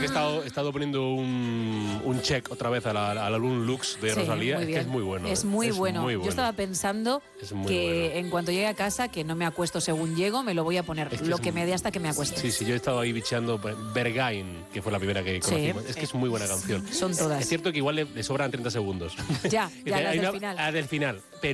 que he estado poniendo un check otra vez al álbum Lux de Rosalía, es que es muy bueno. Es muy bueno. Yo estaba pensando que en cuanto llegue a casa, que no me acuesto según llego, me lo voy a poner, lo que me dé hasta que me acueste. Sí, yo he estado ahí bicheando Bergain, que fue la primera que conocimos. Es que es muy buena canción. Son todas. Es cierto que igual le sobran 30 segundos. Ya, las del final. Del final.